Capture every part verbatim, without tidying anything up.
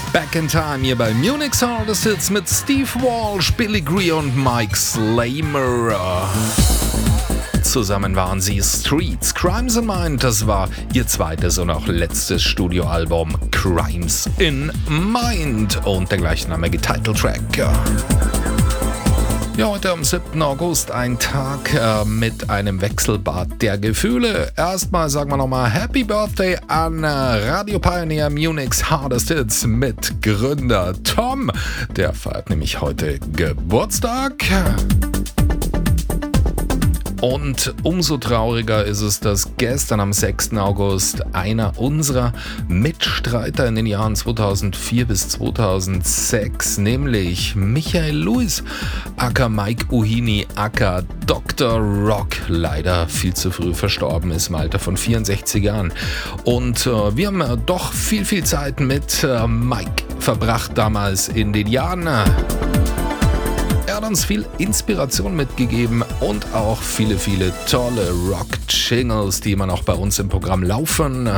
Back in Time hier bei Munich's Hardest Hits mit Steve Walsh, Billy Gree und Mike Slamer. Zusammen waren sie Streets, Crimes in Mind, das war ihr zweites und auch letztes Studioalbum Crimes in Mind und der gleichnamige Titeltrack. Ja, heute am siebten August ein Tag äh, mit einem Wechselbad der Gefühle. Erstmal sagen wir nochmal Happy Birthday an äh, Radio Pioneer Munich's Hardest Hits Mitgründer Tom. Der feiert nämlich heute Geburtstag. Und umso trauriger ist es, dass gestern am sechsten August einer unserer Mitstreiter in den Jahren zweitausendvier bis zweitausendsechs, nämlich Michael Lewis, aka Mike Uhini, aka Doktor Rock, leider viel zu früh verstorben ist im Alter von vierundsechzig Jahren. Und äh, wir haben äh, doch viel, viel Zeit mit äh, Mike verbracht damals in den Jahren. Er hat uns viel Inspiration mitgegeben und auch viele, viele tolle Rock-Jingles, die immer noch bei uns im Programm laufen.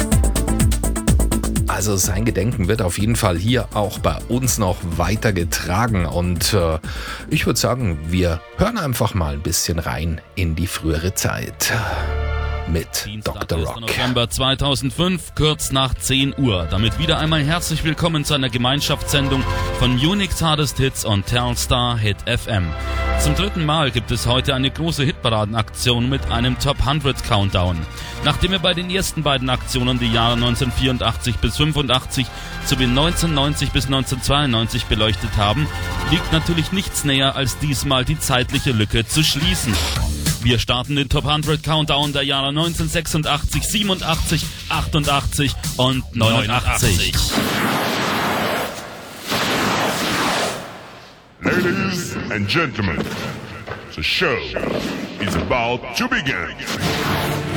Also sein Gedenken wird auf jeden Fall hier auch bei uns noch weitergetragen. Und äh, ich würde sagen, wir hören einfach mal ein bisschen rein in die frühere Zeit. Mit Doktor Rock. November zweitausendfünf, kurz nach zehn Uhr. Damit wieder einmal herzlich willkommen zu einer Gemeinschaftssendung von Munich's Hardest Hits und Telstar Hit F M. Zum dritten Mal gibt es heute eine große Hitparadenaktion mit einem Top hundert Countdown. Nachdem wir bei den ersten beiden Aktionen die Jahre neunzehnhundertvierundachtzig bis fünfundachtzig sowie neunzehnhundertneunzig bis neunzehnhundertzweiundneunzig beleuchtet haben, liegt natürlich nichts näher, als diesmal die zeitliche Lücke zu schließen. Wir starten den Top hundert Countdown der Jahre neunzehnhundertsechsundachtzig, siebenundachtzig, achtundachtzig und neunundachtzig. Ladies and gentlemen, the show is about to begin.